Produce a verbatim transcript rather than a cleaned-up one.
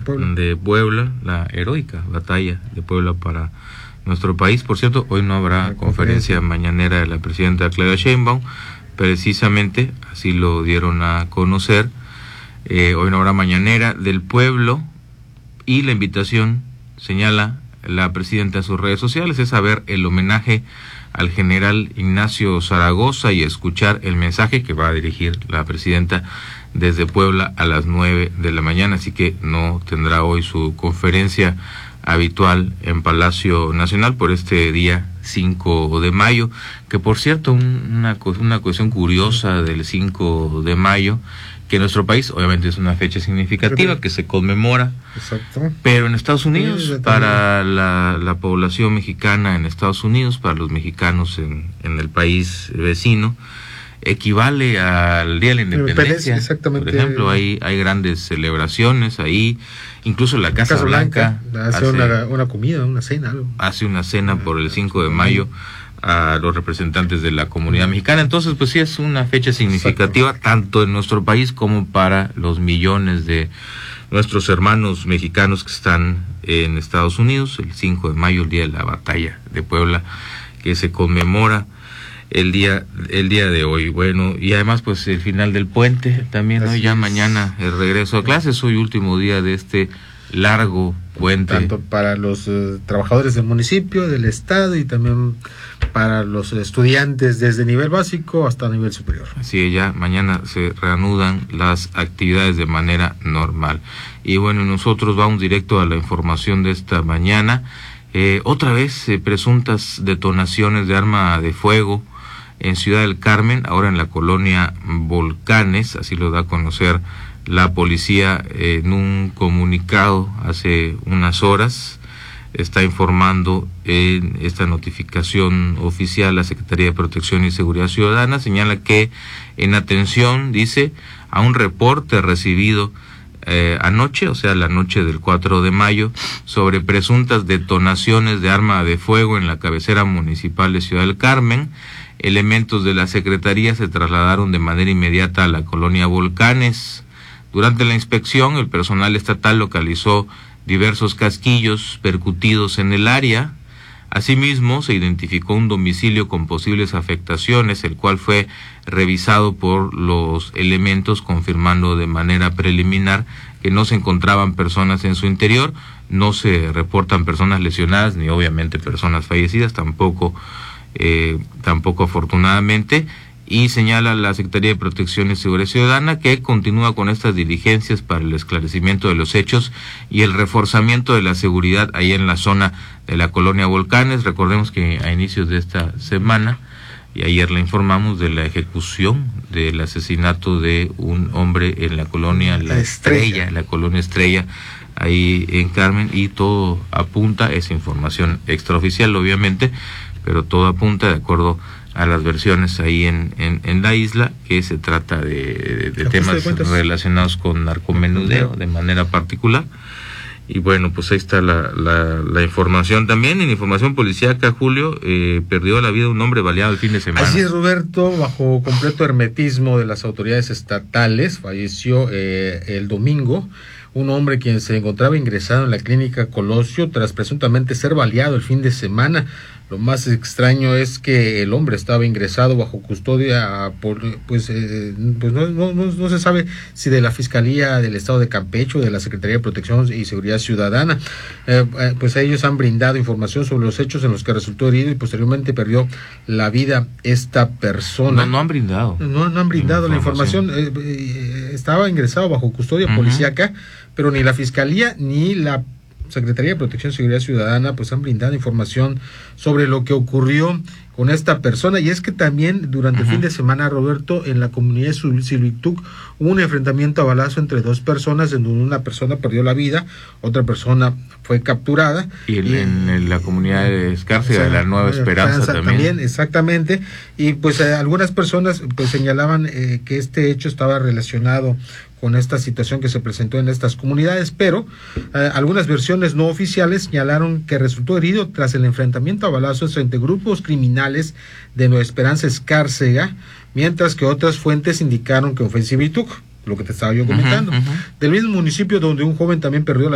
Puebla. de Puebla, la heroica batalla de Puebla para nuestro país. Por cierto, hoy no habrá conferencia, conferencia mañanera de la presidenta Claudia Sheinbaum, precisamente así lo dieron a conocer. Eh, hoy no habrá mañanera del pueblo y la invitación, señala la presidenta en sus redes sociales, es a ver el homenaje al general Ignacio Zaragoza y escuchar el mensaje que va a dirigir la presidenta desde Puebla a las nueve de la mañana, así que no tendrá hoy su conferencia habitual en Palacio Nacional por este día cinco de mayo, que por cierto, una, una cuestión curiosa del cinco de mayo, que en nuestro país obviamente es una fecha significativa que se conmemora. Exacto. Pero en Estados Unidos, sí, para la, la población mexicana en Estados Unidos, para los mexicanos en, en el país vecino, equivale al Día de la Independencia. Exactamente. Por ejemplo, hay, hay grandes celebraciones ahí, incluso la Casa, Casa Blanca, Blanca hace, hace una, una comida, una cena. Algo. Hace una cena por el cinco de mayo a los representantes de la comunidad mexicana. Entonces, pues sí, es una fecha significativa, exacto, tanto en nuestro país como para los millones de nuestros hermanos mexicanos que están en Estados Unidos. El cinco de mayo, el día de la batalla de Puebla, que se conmemora el día el día de hoy. Bueno, y además pues el final del puente también, ¿no? Ya mañana el regreso a clases, hoy último día de este largo puente. Tanto para los uh, trabajadores del municipio, del estado y también para los estudiantes desde nivel básico hasta nivel superior. Así, ya mañana se reanudan las actividades de manera normal. Y bueno, nosotros vamos directo a la información de esta mañana. Eh, otra vez eh, presuntas detonaciones de arma de fuego en Ciudad del Carmen, ahora en la colonia Volcanes, así lo da a conocer la policía eh, en un comunicado hace unas horas. Está informando en esta notificación oficial la Secretaría de Protección y Seguridad Ciudadana, señala que en atención, dice, a un reporte recibido eh, anoche, o sea, la noche del cuatro de mayo, sobre presuntas detonaciones de arma de fuego en la cabecera municipal de Ciudad del Carmen, elementos de la Secretaría se trasladaron de manera inmediata a la colonia Volcanes. Durante la inspección, el personal estatal localizó diversos casquillos percutidos en el área. Asimismo, se identificó un domicilio con posibles afectaciones, el cual fue revisado por los elementos, confirmando de manera preliminar que no se encontraban personas en su interior, no se reportan personas lesionadas, ni obviamente personas fallecidas, tampoco, eh, tampoco afortunadamente. Y señala la Secretaría de Protección y Seguridad Ciudadana que continúa con estas diligencias para el esclarecimiento de los hechos y el reforzamiento de la seguridad ahí en la zona de la colonia Volcanes. Recordemos que a inicios de esta semana, y ayer le informamos de la ejecución del asesinato de un hombre en la colonia La Estrella, Estrella la colonia Estrella, ahí en Carmen, y todo apunta, es información extraoficial obviamente, pero todo apunta, de acuerdo a las versiones ahí en, en, en la isla, que se trata de, de, de temas de relacionados con narcomenudeo de manera particular. Y bueno, pues ahí está la, la, la información. También en información policíaca, Julio, eh, perdió la vida un hombre baleado el fin de semana. Así es, Roberto, bajo completo hermetismo de las autoridades estatales, falleció eh, el domingo un hombre quien se encontraba ingresado en la clínica Colosio tras presuntamente ser baleado el fin de semana. Lo más extraño es que el hombre estaba ingresado bajo custodia por, pues, eh, pues no, no, no, no se sabe si de la Fiscalía del Estado de Campeche o de la Secretaría de Protección y Seguridad Ciudadana. Eh, eh, pues ellos han brindado información sobre los hechos en los que resultó herido y posteriormente perdió la vida esta persona. No, no han brindado. No, no han brindado la información. La información. Eh, eh, estaba ingresado bajo custodia uh-huh. policíaca, pero ni la Fiscalía ni la Secretaría de Protección y Seguridad Ciudadana pues han brindado información sobre lo que ocurrió con esta persona. Y es que también durante uh-huh. el fin de semana, Roberto, en la comunidad de Silvituc hubo un enfrentamiento a balazo entre dos personas, en donde una persona perdió la vida, otra persona fue capturada. Y, y en, en la comunidad de Escárcega, de la Nueva Esperanza, Esperanza también. también. Exactamente. Y pues eh, algunas personas pues señalaban eh, que este hecho estaba relacionado con esta situación que se presentó en estas comunidades, pero eh, algunas versiones no oficiales señalaron que resultó herido tras el enfrentamiento a balazos entre grupos criminales de Nueva Esperanza Escárcega, mientras que otras fuentes indicaron que fue en Silvituc, lo que te estaba yo comentando. Uh-huh, uh-huh. Del mismo municipio donde un joven también perdió la